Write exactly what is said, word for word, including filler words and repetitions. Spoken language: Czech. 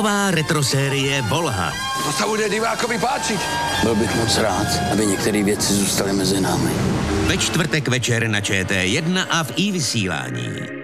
Nová retrosérie Volha. To se bude divákovi páčit. Byl bych moc rád, aby některé věci zůstaly mezi námi. Ve čtvrtek večer na Č T jedna a v i vysílání.